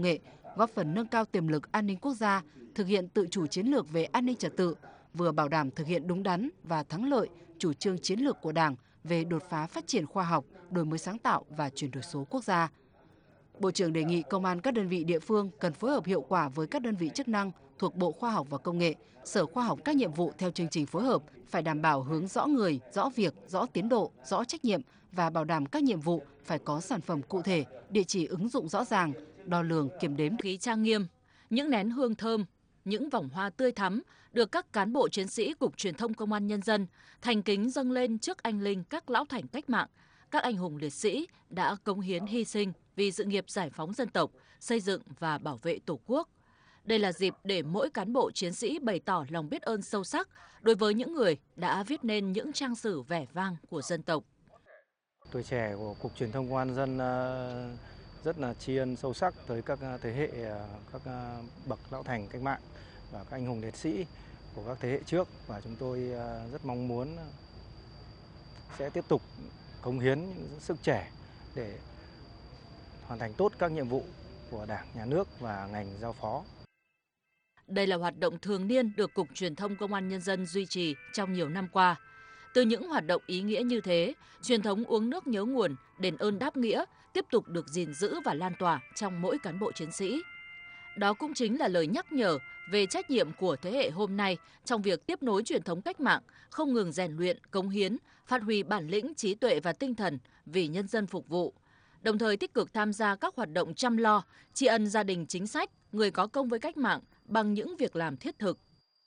nghệ, góp phần nâng cao tiềm lực an ninh quốc gia, thực hiện tự chủ chiến lược về an ninh trật tự, vừa bảo đảm thực hiện đúng đắn và thắng lợi chủ trương chiến lược của Đảng về đột phá phát triển khoa học, đổi mới sáng tạo và chuyển đổi số quốc gia. Bộ trưởng đề nghị công an các đơn vị địa phương cần phối hợp hiệu quả với các đơn vị chức năng thuộc Bộ Khoa học và Công nghệ, Sở Khoa học các nhiệm vụ theo chương trình phối hợp, phải đảm bảo hướng rõ người, rõ việc, rõ tiến độ, rõ trách nhiệm và bảo đảm các nhiệm vụ phải có sản phẩm cụ thể, địa chỉ ứng dụng rõ ràng, đo lường, kiểm đếm. Khí trang nghiêm, những nén hương thơm, những vòng hoa tươi thắm được các cán bộ chiến sĩ Cục Truyền thông Công an Nhân dân thành kính dâng lên trước anh linh các lão thành cách mạng, các anh hùng liệt sĩ đã cống hiến hy sinh vì sự nghiệp giải phóng dân tộc, xây dựng và bảo vệ Tổ quốc. Đây là dịp để mỗi cán bộ chiến sĩ bày tỏ lòng biết ơn sâu sắc đối với những người đã viết nên những trang sử vẻ vang của dân tộc. Tuổi trẻ của Cục Truyền thông Công an Nhân dân rất là tri ân sâu sắc tới các thế hệ, các bậc lão thành cách mạng và các anh hùng liệt sĩ của các thế hệ trước, và chúng tôi rất mong muốn sẽ tiếp tục cống hiến những sức trẻ để hoàn thành tốt các nhiệm vụ của Đảng, Nhà nước và ngành giao phó. Đây là hoạt động thường niên được Cục Truyền thông Công an Nhân dân duy trì trong nhiều năm qua. Từ những hoạt động ý nghĩa như thế, truyền thống uống nước nhớ nguồn, đền ơn đáp nghĩa tiếp tục được gìn giữ và lan tỏa trong mỗi cán bộ chiến sĩ. Đó cũng chính là lời nhắc nhở về trách nhiệm của thế hệ hôm nay trong việc tiếp nối truyền thống cách mạng, không ngừng rèn luyện, cống hiến, phát huy bản lĩnh, trí tuệ và tinh thần vì nhân dân phục vụ, đồng thời tích cực tham gia các hoạt động chăm lo, tri ân gia đình chính sách, người có công với cách mạng bằng những việc làm thiết thực.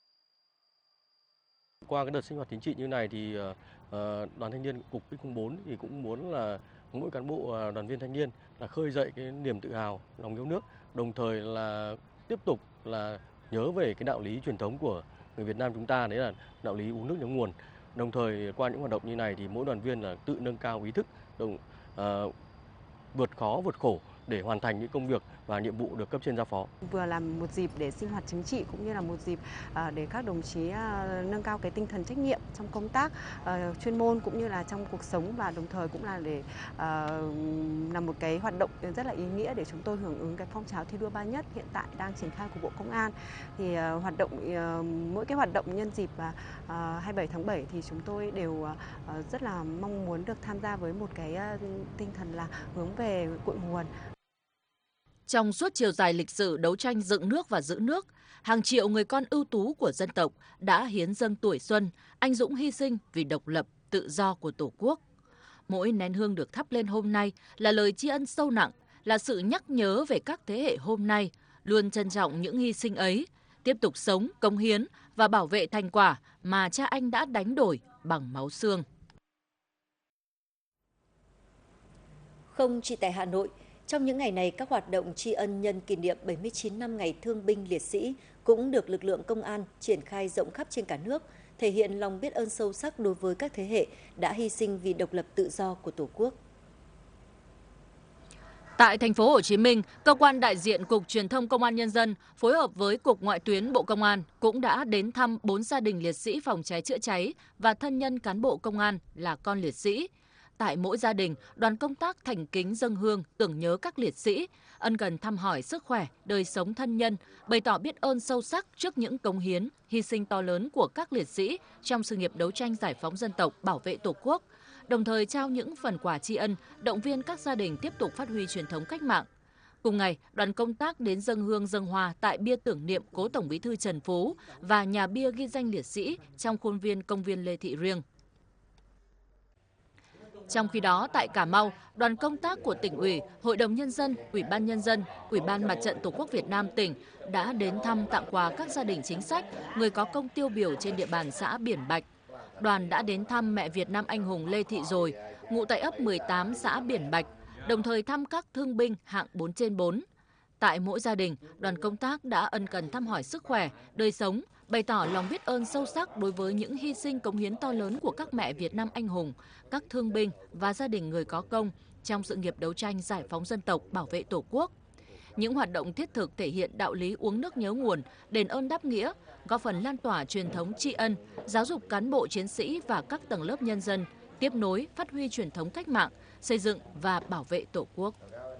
Qua cái đợt sinh hoạt chính trị như này thì Đoàn Thanh niên Cục P04 thì cũng muốn là mỗi cán bộ đoàn viên thanh niên là khơi dậy cái niềm tự hào, lòng yêu nước, đồng thời là tiếp tục là nhớ về cái đạo lý truyền thống của người Việt Nam chúng ta, đấy là đạo lý uống nước nhớ nguồn. Đồng thời qua những hoạt động như này thì mỗi đoàn viên là tự nâng cao ý thức, vượt khó vượt khổ để hoàn thành những công việc và nhiệm vụ được cấp trên giao phó. Vừa là một dịp để sinh hoạt chính trị cũng như là một dịp để các đồng chí nâng cao cái tinh thần trách nhiệm trong công tác chuyên môn cũng như là trong cuộc sống, và đồng thời cũng là để là một cái hoạt động rất là ý nghĩa để chúng tôi hưởng ứng cái phong trào thi đua 3 nhất hiện tại đang triển khai của Bộ Công an. Thì mỗi cái hoạt động nhân dịp 27 tháng 7 thì chúng tôi đều rất là mong muốn được tham gia với một cái tinh thần là hướng về cội nguồn. Trong suốt chiều dài lịch sử đấu tranh dựng nước và giữ nước, hàng triệu người con ưu tú của dân tộc đã hiến dâng tuổi xuân, anh dũng hy sinh vì độc lập, tự do của Tổ quốc. Mỗi nén hương được thắp lên hôm nay là lời tri ân sâu nặng, là sự nhắc nhớ về các thế hệ hôm nay, luôn trân trọng những hy sinh ấy, tiếp tục sống, cống hiến và bảo vệ thành quả mà cha anh đã đánh đổi bằng máu xương. Không chỉ tại Hà Nội, trong những ngày này, các hoạt động tri ân nhân kỷ niệm 79 năm ngày Thương binh Liệt sĩ cũng được lực lượng công an triển khai rộng khắp trên cả nước, thể hiện lòng biết ơn sâu sắc đối với các thế hệ đã hy sinh vì độc lập tự do của Tổ quốc. Tại thành phố Hồ Chí Minh, cơ quan đại diện Cục Truyền thông Công an Nhân dân phối hợp với Cục Ngoại tuyến Bộ Công an cũng đã đến thăm 4 gia đình liệt sĩ phòng cháy chữa cháy và thân nhân cán bộ công an là con liệt sĩ. Tại mỗi gia đình, đoàn công tác thành kính dâng hương tưởng nhớ các liệt sĩ, ân cần thăm hỏi sức khỏe, đời sống thân nhân, bày tỏ biết ơn sâu sắc trước những cống hiến, hy sinh to lớn của các liệt sĩ trong sự nghiệp đấu tranh giải phóng dân tộc, bảo vệ Tổ quốc, đồng thời trao những phần quà tri ân, động viên các gia đình tiếp tục phát huy truyền thống cách mạng. Cùng ngày, đoàn công tác đến dâng hương dâng hoa tại bia tưởng niệm cố Tổng Bí thư Trần Phú và nhà bia ghi danh liệt sĩ trong khuôn viên công viên Lê Thị Riêng. Trong khi đó, tại Cà Mau, đoàn công tác của tỉnh ủy, Hội đồng Nhân dân, Ủy ban Nhân dân, Ủy ban Mặt trận Tổ quốc Việt Nam tỉnh đã đến thăm tặng quà các gia đình chính sách, người có công tiêu biểu trên địa bàn xã Biển Bạch. Đoàn đã đến thăm mẹ Việt Nam anh hùng Lê Thị Dồi, ngụ tại ấp 18 xã Biển Bạch, đồng thời thăm các thương binh hạng 4/4. Tại mỗi gia đình, đoàn công tác đã ân cần thăm hỏi sức khỏe, đời sống, bày tỏ lòng biết ơn sâu sắc đối với những hy sinh cống hiến to lớn của các mẹ Việt Nam anh hùng, các thương binh và gia đình người có công trong sự nghiệp đấu tranh giải phóng dân tộc, bảo vệ Tổ quốc. Những hoạt động thiết thực thể hiện đạo lý uống nước nhớ nguồn, đền ơn đáp nghĩa, góp phần lan tỏa truyền thống tri ân, giáo dục cán bộ chiến sĩ và các tầng lớp nhân dân, tiếp nối, phát huy truyền thống cách mạng, xây dựng và bảo vệ Tổ quốc.